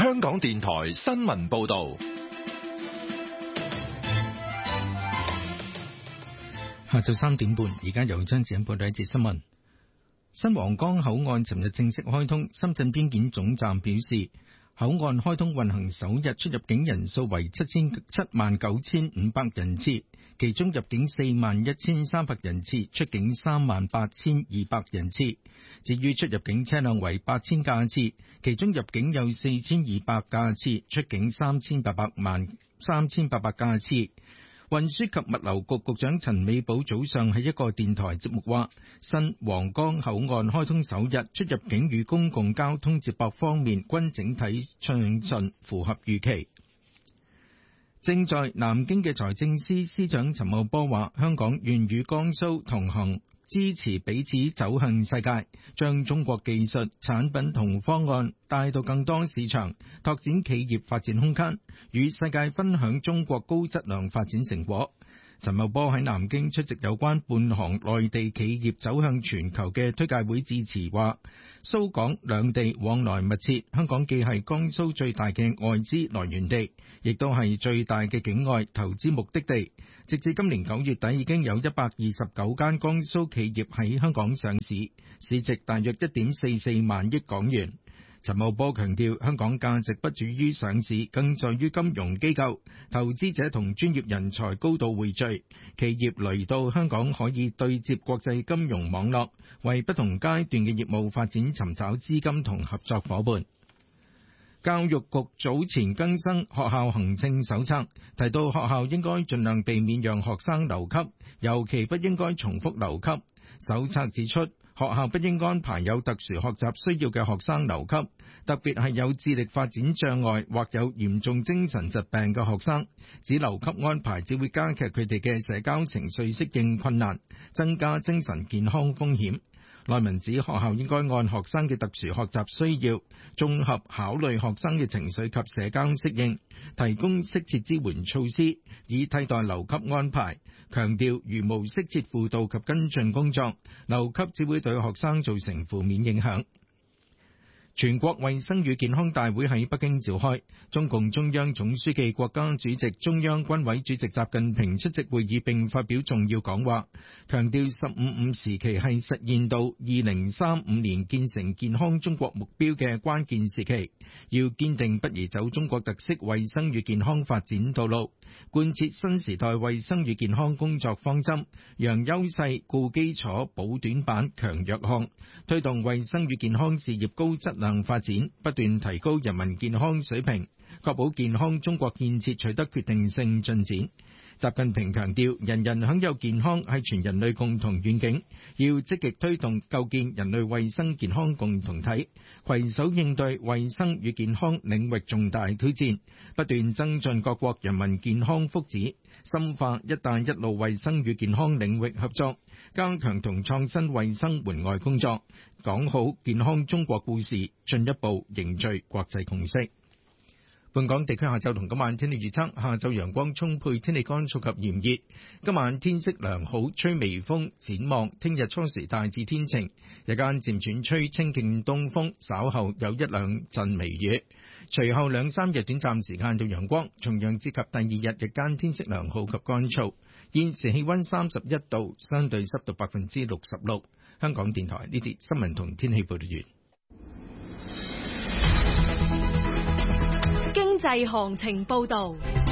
香港電台新聞報道。 下晝3點半，而家由張子欣報道一節新聞。新皇崗口岸尋日正式開通，深圳邊檢總站表示，口岸開通運行首日出入境人數為79500人次，其中入境41300人次，出境38200人次。至於出入境車輛為8000架次，其中入境有4200架次，出境3800架次。運輸及物流局局長陳美寶早上喺一個電台節目話，新皇崗口岸開通首日，出入境與公共交通接駁方面均整體暢順，符合預期。正在南京嘅財政司司長陳茂波話，香港願與江蘇同行，支持彼此走向世界，將中國技術、產品同方案帶到更多市場，拓展企業發展空間，與世界分享中國高質量發展成果。陳茂波喺南京出席有關半航內地企業走向全球嘅推介會致辭話，蘇港兩地往來密切，香港既係江蘇最大嘅外資來源地，亦都係最大嘅境外投資目的地。直至今年9月底，已經有129間江蘇企業喺香港上市，市值大約1.44萬億港元。陳茂波強調，香港價值不止於上市，更在於金融機構、投資者同專業人才高度匯聚。企業嚟到香港可以對接國際金融網絡，為不同階段嘅業務發展尋找資金同合作夥伴。教育局早前更新學校行政手冊，提到學校應該盡量避免讓學生留級，尤其不應該重複留級。手冊指出，學校不應安排有特殊學習需要嘅學生留級，特別係有智力發展障礙或有嚴重精神疾病嘅學生，指留級安排只會加劇佢哋嘅社交情緒適應困難，增加精神健康風險。內文指學校應該按學生嘅特殊學習需要，綜合考慮學生嘅情緒及社交適應，提供適切支援措施，以替代留級安排。強調如無適切輔導及跟進工作，留級只會對學生造成負面影響。全國衛生與健康大會喺北京召開，中共中央總書記、國家主席、中央軍委主席習近平出席會議並發表重要講話，強調15+5時期係實現到2035年建成健康中國目標嘅關鍵時期，要堅定不移走中國特色衛生與健康發展道路，貫徹新時代衛生與健康工作方針，揚優勢、固基礎、補短板、強弱項，推動衛生與健康事業高質量發展，不斷提高人民健康水平，確保健康中國建設取得決定性進展。習近平強調，人人享有健康係全人類共同願景，要積極推動構建人類衛生健康共同體，攜手應對衛生與健康領域重大挑戰，不斷增進各國人民健康福祉，深化一帶一路衛生與健康領域合作，加強同創新衛生援外工作，講好健康中國故事，進一步凝聚國際共識。本港地區下晝同今晚天氣預測，下晝陽光充沛，天氣乾燥及炎熱，今晚天色良好，吹微風。展望聽日初時大致天晴，日間漸轉吹清勁東風，稍後有一兩陣微雨，隨後2、3日短暫時間有陽光，重陽節及第二日日間天色良好及乾燥。現時氣溫31度，相對濕度66%。香港電台呢節新聞同天氣報道完。 經濟行情報道，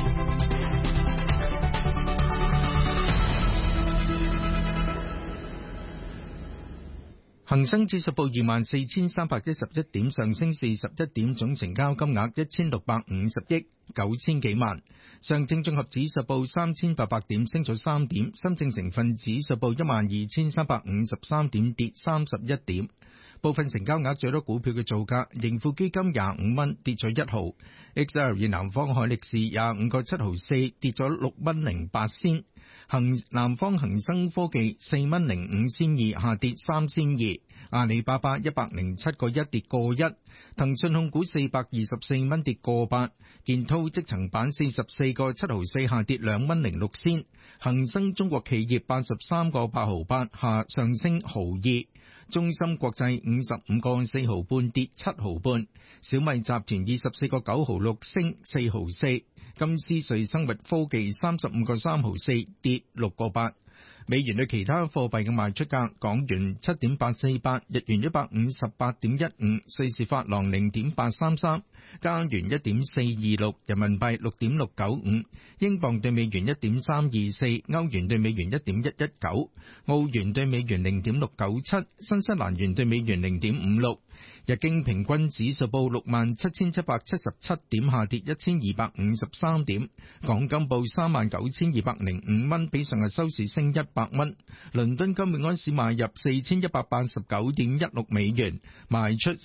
恒生指數報24,311點，上升41點，總成交金額1650億9000幾萬。上證綜合指數報3800點，升咗3點。深證成分指數報12353點，跌31點。部分成交額最多股票嘅造價：盈富基金25蚊，跌咗1毫；XL 南方海力士25個7毫4，跌咗6蚊08仙；南方恒生科技4蚊05仙2，下跌3仙2；阿里巴巴107個1，跌個1；騰訊控股424蚊，跌個8；建滔積層板44個7毫4，下跌2蚊06仙；恒生中國企業83個8毫8，下上升毫2。 中芯國際55個4毫半跌7毫半，小米集團24個9毫6升4毫4，金斯瑞生物科技35個3毫4跌6個8。美元對其他貨幣嘅賣出價：港元7.848，日元158.15，瑞士法郎0.833，加元1.426，人民幣6.695，英鎊對美元1.324，歐元對美元1.119，澳元對美元0.697，新西蘭元對美元0.56。日經平均指數報67,777點，下跌1253點。港金報39,205蚊，比上日收市升100蚊。倫敦金每盎司買入4,189.16美元，賣出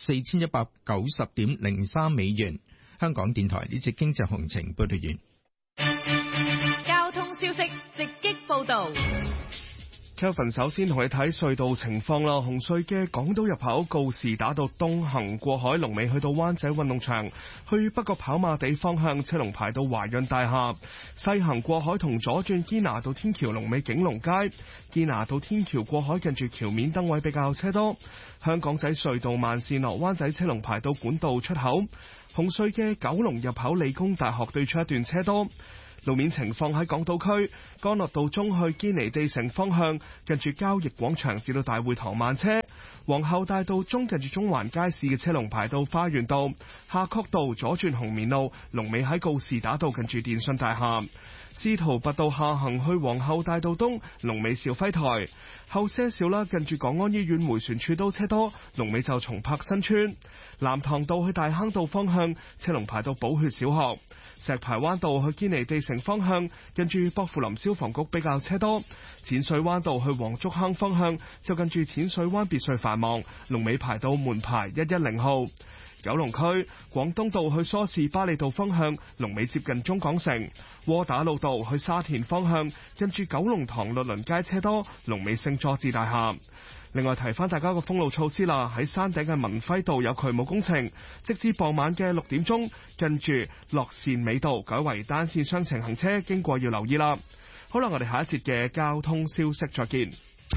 4,190.03美元。香港電台呢節經濟行情報道完。 交通消息直擊報道。 Kelvin 首先同你睇隧道情況啦。紅隧嘅港島入口告士打道東行過海龍尾去到灣仔運動場，去北角跑馬地方向車龍排到華潤大廈。西行過海同左轉堅拿道天橋龍尾景隆街，堅拿道天橋過海近住橋面燈位比較車多。香港仔隧道慢線落灣仔車龍排到管道出口。紅隧嘅九龍入口理工大學對出一段車多。路面情況喺港島區，干諾道中去堅尼地城方向，近住交易廣場至到大會堂慢車；皇后大道中近住中環街市嘅車龍排到花園道；夏慤道左轉紅棉路，龍尾喺告士打道近住電信大廈；司徒拔道下行去皇后大道東，龍尾兆輝台；後些少啦，近住港安醫院迴旋處都車多，龍尾就松柏新村；藍塘道去大坑道方向，車龍排到寶血小學。石排灣道去堅尼地城方向，近住薄扶林消防局比較車多；淺水灣道去黃竹坑方向，就近住淺水灣別墅繁忙，龍尾排到門牌110號。九龍區廣東道去梳士巴利道方向，龍尾接近中港城；窩打老道去沙田方向，近住九龍塘律倫街車多，龍尾聖佐治大廈。另外提翻大家個封路措施啦，喺山頂嘅文輝道有渠務工程，直至傍晚嘅6點鐘，近住樂善美道改為單線雙程行車，經過要留意啦。好啦，我哋下一節嘅交通消息再見。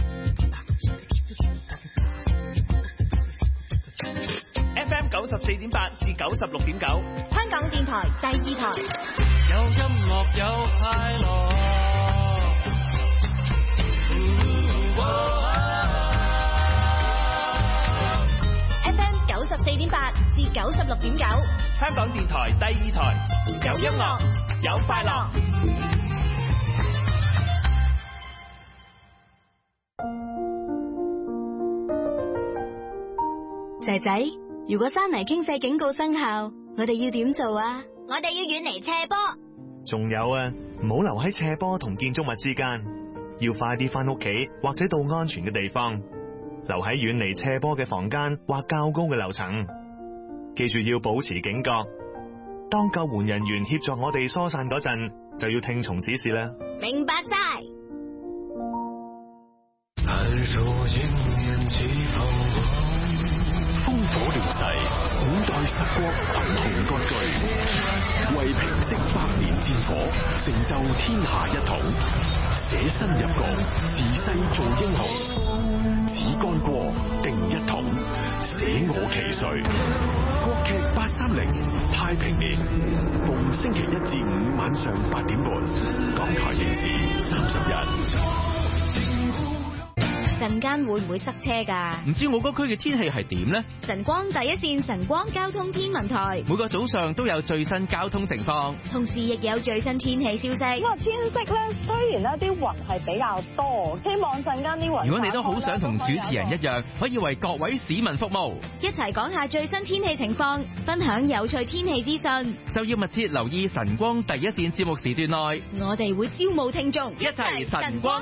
FM 94.8至96.9， 香港電台第二台。 有音樂有快樂。 FM 94.8至96.9， 香港電台第二台，有音樂有快樂。 仔仔，如果山泥傾瀉警告生效，我哋要點做啊？ 我哋要遠離斜坡。 仲有啊，唔好留喺斜坡同建築物之間，要快啲翻屋企或者到安全嘅地方，留喺遠離斜坡嘅房間或較高嘅樓層。記住要保持警覺，當救援人員協助我哋疏散嗰陣，就要聽從指示啦。 明白晒。 烽火亂世，古代十國群雄割據，為平息百年戰火，成就天下一統，捨身入局，自世做英雄，只干過定一統，捨我其誰。國劇830太平年，逢星期1至5晚上8點半，港台電視30日。 陣間會唔會塞車㗎？ 唔知我嗰區嘅天氣係點呢？ 晨光第一線晨光交通天文台每個早上都有最新交通情況， 同時亦有最新天氣消息。 天色咧，雖然呢啲雲係比較多，希望陣間啲雲。 如果你都好想同主持人一樣，可以為各位市民服務， 一齊講下最新天氣情況，分享有趣天氣資訊， 就要密切留意晨光第一線節目時段內， 我哋會招募聽眾， 一齊晨光